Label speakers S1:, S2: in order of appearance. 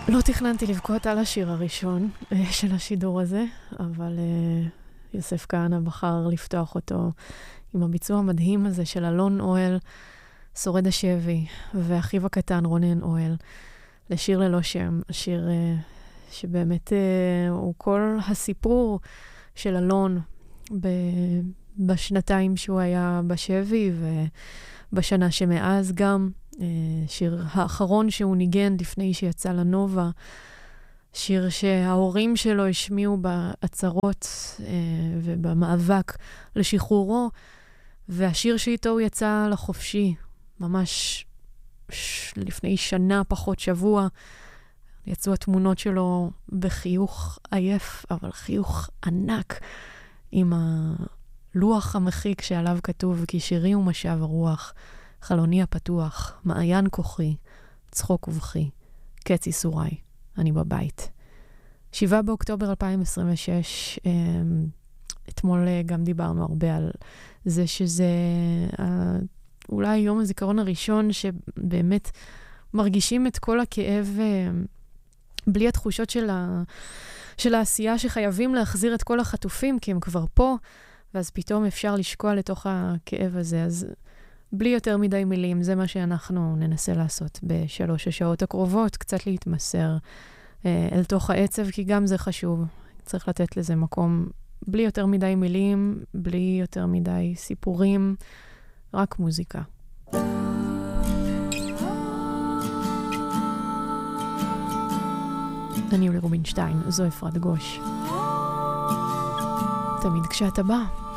S1: לא תכננתי לבכות על השיר הראשון של השידור הזה, אבל יוסף כהנא בחר לפתוח אותו עם הביצוע המדהים הזה של אלון אוהל, שורד השבי, ואחיו הקטן רונן אוהל, לשיר ללא שם, שיר שבאמת הוא כל הסיפור של אלון בשנתיים שהוא היה בשבי, ובשנה שמאז גם, שיר האחרון שהוא ניגן לפני שיצא לנובה, שיר שההורים שלו השמיעו בעצרות ובמאבק לשחרורו, והשיר שאיתו הוא יצא לחופשי, ממש לפני שנה פחות שבוע, יצאו התמונות שלו בחיוך עייף, אבל חיוך ענק, עם הלוח המחיק שעליו כתוב, כי שירי הוא משב הרוח, חלוני הפתוח, מעיין כוחי, צחוק ובכי, קץ איסוריי, אני בבית. 7 באוקטובר 2026, אתמול גם דיברנו הרבה על זה שזה אולי יום הזיכרון הראשון שבאמת מרגישים את כל הכאב בלי התחושות של העשייה שחייבים להחזיר את כל החטופים, כי הם כבר פה, ואז פתאום אפשר לשקוע לתוך הכאב הזה. אז בלי יותר מדי מילים, זה מה שאנחנו ננסה לעשות בשלוש השעות הקרובות, קצת להתמסר אל תוך העצב, כי גם זה חשוב. צריך לתת לזה מקום בלי יותר מדי מילים, בלי יותר מדי סיפורים, רק מוזיקה. אני יולי רובינשטיין, זו אפרת גוש. תמיד כשאתה בא.